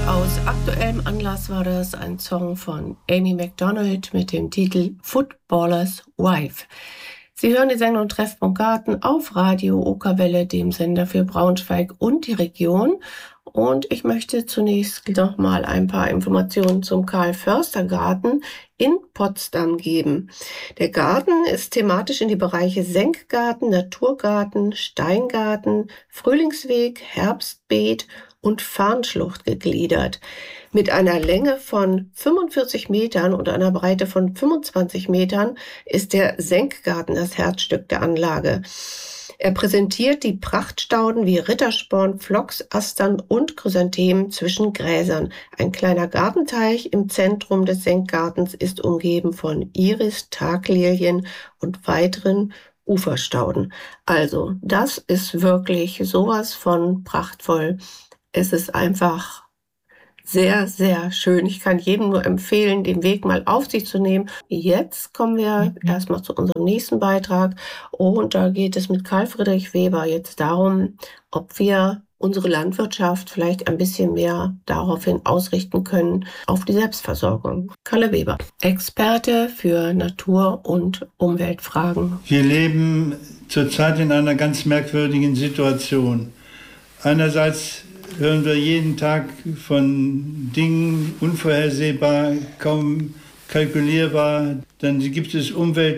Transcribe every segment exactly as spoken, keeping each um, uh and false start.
Aus aktuellem Anlass war das ein Song von Amy Macdonald mit dem Titel Footballer's Wife. Sie hören die Sendung Treffpunkt Garten auf Radio Okerwelle, dem Sender für Braunschweig und die Region. Und ich möchte zunächst noch mal ein paar Informationen zum Karl-Förster-Garten in Potsdam geben. Der Garten ist thematisch in die Bereiche Senkgarten, Naturgarten, Steingarten, Frühlingsweg, Herbstbeet und Farnschlucht gegliedert. Mit einer Länge von fünfundvierzig Metern und einer Breite von fünfundzwanzig Metern ist der Senkgarten das Herzstück der Anlage. Er präsentiert die Prachtstauden wie Rittersporn, Phlox, Astern und Chrysanthemen zwischen Gräsern. Ein kleiner Gartenteich im Zentrum des Senkgartens ist umgeben von Iris, Taglilien und weiteren Uferstauden. Also, das ist wirklich sowas von prachtvoll. Es ist einfach sehr, sehr schön. Ich kann jedem nur empfehlen, den Weg mal auf sich zu nehmen. Jetzt kommen wir mhm. erstmal zu unserem nächsten Beitrag. Und da geht es mit Karl Friedrich Weber jetzt darum, ob wir unsere Landwirtschaft vielleicht ein bisschen mehr daraufhin ausrichten können, auf die Selbstversorgung. Kalle Weber, Experte für Natur- und Umweltfragen. Wir leben zurzeit in einer ganz merkwürdigen Situation. Einerseits hören wir jeden Tag von Dingen unvorhersehbar, kaum kalkulierbar. Dann gibt es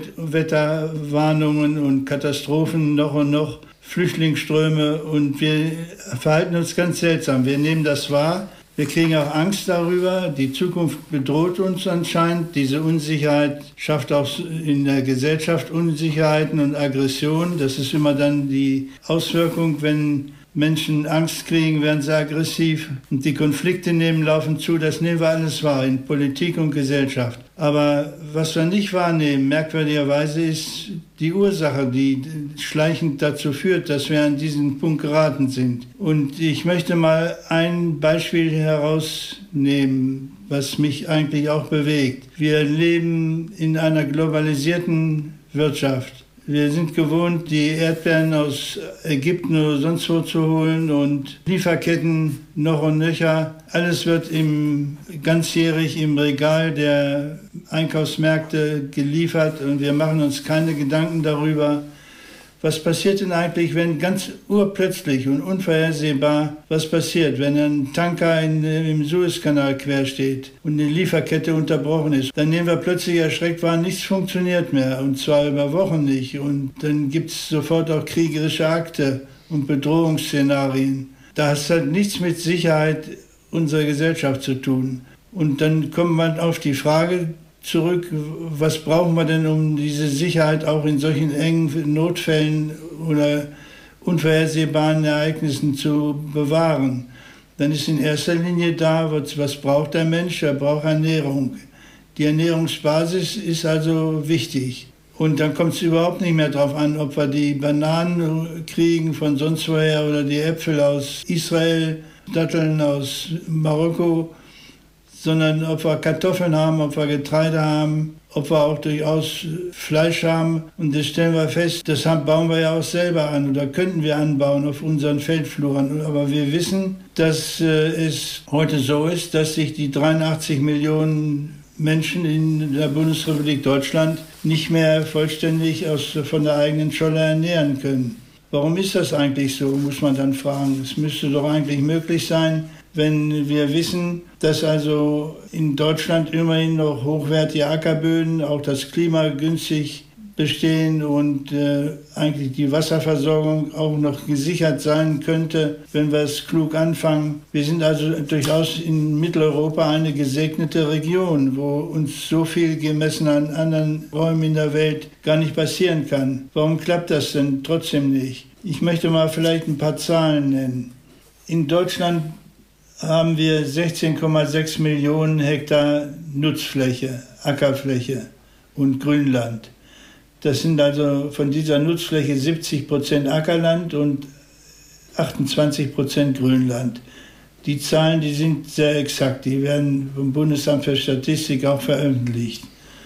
Umweltwetterwarnungen und Katastrophen noch und noch, Flüchtlingsströme und wir verhalten uns ganz seltsam. Wir nehmen das wahr, wir kriegen auch Angst darüber. Die Zukunft bedroht uns anscheinend. Diese Unsicherheit schafft auch in der Gesellschaft Unsicherheiten und Aggressionen. Das ist immer dann die Auswirkung, wenn Menschen Angst kriegen, werden sie aggressiv und die Konflikte nehmen, laufen zu. Das nehmen wir alles wahr in Politik und Gesellschaft. Aber was wir nicht wahrnehmen, merkwürdigerweise, ist die Ursache, die schleichend dazu führt, dass wir an diesen Punkt geraten sind. Und ich möchte mal ein Beispiel herausnehmen, was mich eigentlich auch bewegt. Wir leben in einer globalisierten Wirtschaft. Wir sind gewohnt, die Erdbeeren aus Ägypten oder sonst wo zu holen und Lieferketten noch und nöcher. Alles wird im, ganzjährig im Regal der Einkaufsmärkte geliefert und wir machen uns keine Gedanken darüber, was passiert denn eigentlich, wenn ganz urplötzlich und unvorhersehbar was passiert, wenn ein Tanker in, im Suezkanal quer steht und eine Lieferkette unterbrochen ist. Dann nehmen wir plötzlich erschreckt wahr, nichts funktioniert mehr und zwar über Wochen nicht. Und dann gibt es sofort auch kriegerische Akte und Bedrohungsszenarien. Das hat nichts mit Sicherheit unserer Gesellschaft zu tun. Und dann kommt man auf die Frage zurück, was brauchen wir denn, um diese Sicherheit auch in solchen engen Notfällen oder unvorhersehbaren Ereignissen zu bewahren? Dann ist in erster Linie da, was, was braucht der Mensch? Er braucht Ernährung. Die Ernährungsbasis ist also wichtig. Und dann kommt es überhaupt nicht mehr darauf an, ob wir die Bananen kriegen von sonst woher oder die Äpfel aus Israel, Datteln aus Marokko, sondern ob wir Kartoffeln haben, ob wir Getreide haben, ob wir auch durchaus Fleisch haben. Und das stellen wir fest, das bauen wir ja auch selber an oder könnten wir anbauen auf unseren Feldfluren. Aber wir wissen, dass äh, es heute so ist, dass sich die dreiundachtzig Millionen Menschen in der Bundesrepublik Deutschland nicht mehr vollständig aus, von der eigenen Scholle ernähren können. Warum ist das eigentlich so, muss man dann fragen. Es müsste doch eigentlich möglich sein, wenn wir wissen, dass also in Deutschland immerhin noch hochwertige Ackerböden, auch das Klima günstig bestehen und äh, eigentlich die Wasserversorgung auch noch gesichert sein könnte, wenn wir es klug anfangen. Wir sind also durchaus in Mitteleuropa eine gesegnete Region, wo uns so viel gemessen an anderen Räumen in der Welt gar nicht passieren kann. Warum klappt das denn trotzdem nicht? Ich möchte mal vielleicht ein paar Zahlen nennen. In Deutschland haben wir sechzehn Komma sechs Millionen Hektar Nutzfläche, Ackerfläche und Grünland. Das sind also von dieser Nutzfläche siebzig Prozent Ackerland und achtundzwanzig Prozent Grünland. Die Zahlen, die sind sehr exakt, die werden vom Bundesamt für Statistik auch veröffentlicht.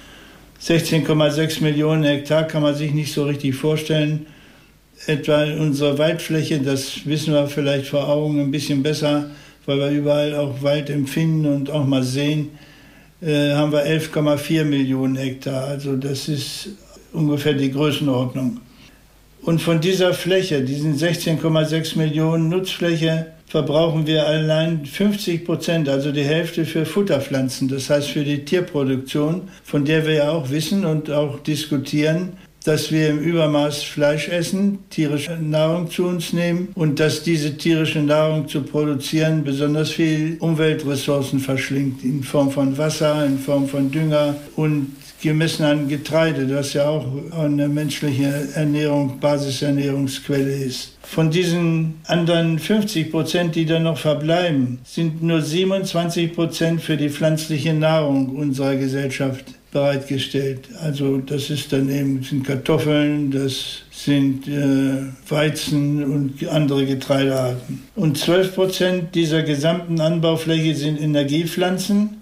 sechzehn Komma sechs Millionen Hektar kann man sich nicht so richtig vorstellen. Etwa unsere Waldfläche, das wissen wir vielleicht vor Augen ein bisschen besser, weil wir überall auch Wald empfinden und auch mal sehen, äh, haben wir elf Komma vier Millionen Hektar. Also das ist ungefähr die Größenordnung. Und von dieser Fläche, diesen sechzehn Komma sechs Millionen Nutzfläche, verbrauchen wir allein fünfzig Prozent, also die Hälfte für Futterpflanzen, das heißt für die Tierproduktion, von der wir ja auch wissen und auch diskutieren, dass wir im Übermaß Fleisch essen, tierische Nahrung zu uns nehmen und dass diese tierische Nahrung zu produzieren besonders viel Umweltressourcen verschlingt, in Form von Wasser, in Form von Dünger und gemessen an Getreide, das ja auch eine menschliche Ernährung, Basisernährungsquelle ist. Von diesen anderen fünfzig Prozent, die dann noch verbleiben, sind nur siebenundzwanzig Prozent für die pflanzliche Nahrung unserer Gesellschaft bereitgestellt. Also das ist dann eben, sind Kartoffeln, das sind äh, Weizen und andere Getreidearten. Und zwölf Prozent dieser gesamten Anbaufläche sind Energiepflanzen.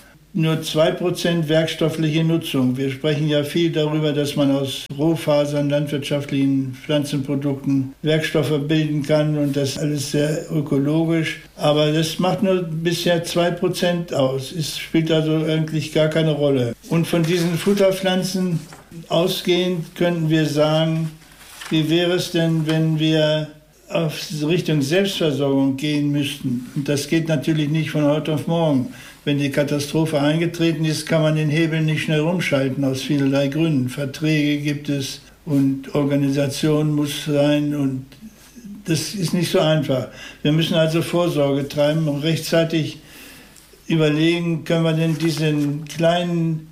Nur zwei Prozent werkstoffliche Nutzung. Wir sprechen ja viel darüber, dass man aus Rohfasern, landwirtschaftlichen Pflanzenprodukten Werkstoffe bilden kann und das alles sehr ökologisch. Aber das macht nur bisher zwei Prozent aus. Es spielt also eigentlich gar keine Rolle. Und von diesen Futterpflanzen ausgehend könnten wir sagen, wie wäre es denn, wenn wir auf Richtung Selbstversorgung gehen müssten? Und das geht natürlich nicht von heute auf morgen. Wenn die Katastrophe eingetreten ist, kann man den Hebel nicht schnell umschalten, aus vielerlei Gründen. Verträge gibt es und Organisation muss sein und das ist nicht so einfach. Wir müssen also Vorsorge treiben und rechtzeitig überlegen, können wir denn diesen kleinen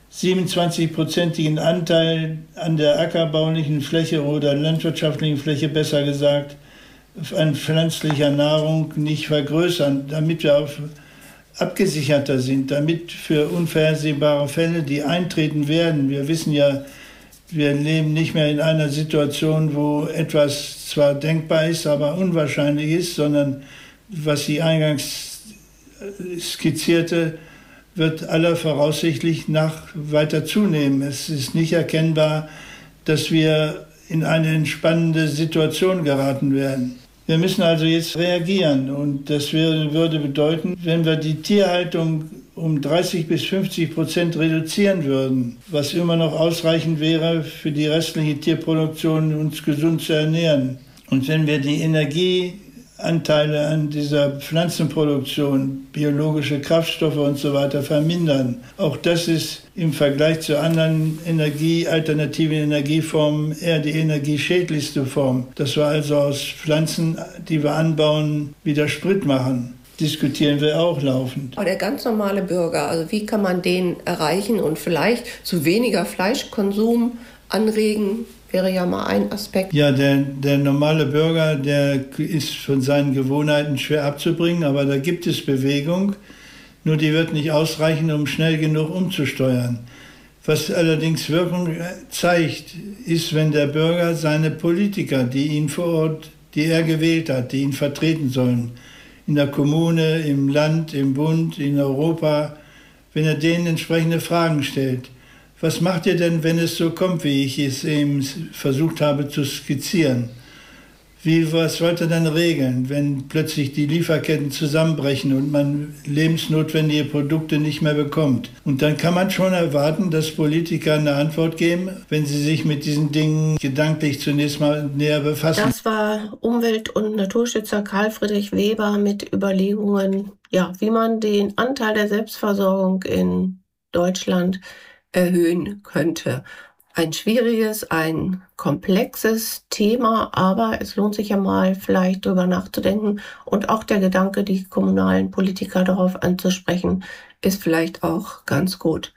siebenundzwanzig-prozentigen Anteil an der ackerbaulichen Fläche oder landwirtschaftlichen Fläche, besser gesagt, an pflanzlicher Nahrung nicht vergrößern, damit wir auf abgesicherter sind, damit für unvorhersehbare Fälle, die eintreten werden. Wir wissen ja, wir leben nicht mehr in einer Situation, wo etwas zwar denkbar ist, aber unwahrscheinlich ist, sondern was Sie eingangs skizzierte, wird aller voraussichtlich nach weiter zunehmen. Es ist nicht erkennbar, dass wir in eine entspannende Situation geraten werden. Wir müssen also jetzt reagieren und das wäre, würde bedeuten, wenn wir die Tierhaltung um dreißig bis fünfzig Prozent reduzieren würden, was immer noch ausreichend wäre für die restliche Tierproduktion, uns gesund zu ernähren. Und wenn wir die Energieanteile an dieser Pflanzenproduktion, biologische Kraftstoffe und so weiter vermindern, auch das ist im Vergleich zu anderen Energie, alternativen Energieformen eher die energieschädlichste Form. Dass wir also aus Pflanzen, die wir anbauen, wieder Sprit machen. Diskutieren wir auch laufend. Aber der ganz normale Bürger, also wie kann man den erreichen und vielleicht zu weniger Fleischkonsum anregen, wäre ja mal ein Aspekt. Ja, der, der normale Bürger, der ist von seinen Gewohnheiten schwer abzubringen, aber da gibt es Bewegung. Nur die wird nicht ausreichen, um schnell genug umzusteuern. Was allerdings Wirkung zeigt, ist, wenn der Bürger seine Politiker, die ihn vor Ort, die er gewählt hat, die ihn vertreten sollen, in der Kommune, im Land, im Bund, in Europa, wenn er denen entsprechende Fragen stellt. Was macht ihr denn, wenn es so kommt, wie ich es eben versucht habe zu skizzieren? Wie, was wollt ihr dann regeln, wenn plötzlich die Lieferketten zusammenbrechen und man lebensnotwendige Produkte nicht mehr bekommt? Und dann kann man schon erwarten, dass Politiker eine Antwort geben, wenn sie sich mit diesen Dingen gedanklich zunächst mal näher befassen. Das war Umwelt- und Naturschützer Karl Friedrich Weber mit Überlegungen, ja, wie man den Anteil der Selbstversorgung in Deutschland erhöhen könnte. Ein schwieriges, ein komplexes Thema, aber es lohnt sich ja mal vielleicht drüber nachzudenken und auch der Gedanke, die kommunalen Politiker darauf anzusprechen, ist vielleicht auch ganz gut.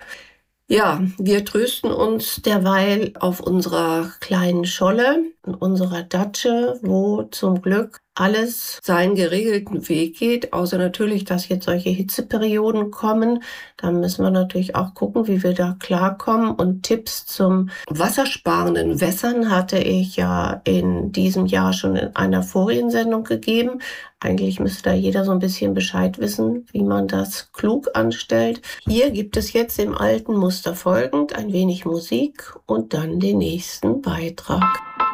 Ja, wir trösten uns derweil auf unserer kleinen Scholle, in unserer Datsche, wo zum Glück alles seinen geregelten Weg geht, außer natürlich, dass jetzt solche Hitzeperioden kommen. Da müssen wir natürlich auch gucken, wie wir da klarkommen. Und Tipps zum wassersparenden Wässern hatte ich ja in diesem Jahr schon in einer Feriensendung gegeben. Eigentlich müsste da jeder so ein bisschen Bescheid wissen, wie man das klug anstellt. Hier gibt es jetzt im alten Muster folgend ein wenig Musik und dann den nächsten Beitrag.